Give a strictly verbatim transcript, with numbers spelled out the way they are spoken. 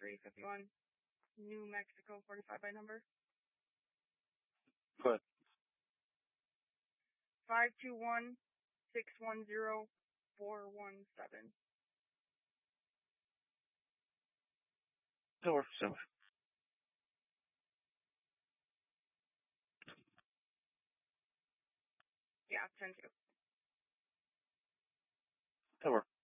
three fifty-one, New Mexico, forty-five by number. Go ahead. five two one, six one zero, four one seven. That works. So. Yeah, ten two. That works.